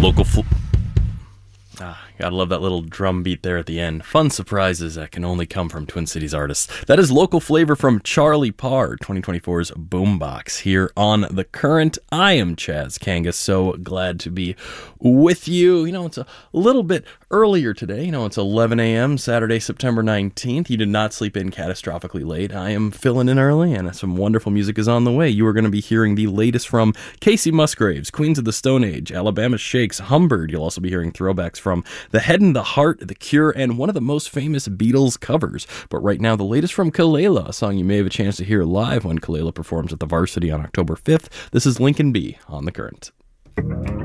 Local gotta love that little drum beat there at the end. Fun surprises that can only come from Twin Cities artists. That is Local Flavor from Charlie Parr, 2024's Boombox, here on The Current. I am Chaz Kangas, so glad to be with you. It's a little bit earlier today. It's 11 a.m., Saturday, September 19th. You did not sleep in catastrophically late. I am filling in early, and some wonderful music is on the way. You are going to be hearing the latest from Casey Musgraves, Queens of the Stone Age, Alabama Shakes, Humbird. You'll also be hearing throwbacks from The Head and the Heart, The Cure, and one of the most famous Beatles covers. But right now, the latest from Kelela, a song you may have a chance to hear live when Kelela performs at the Varsity on October 5th. This is Lincoln B on The Current.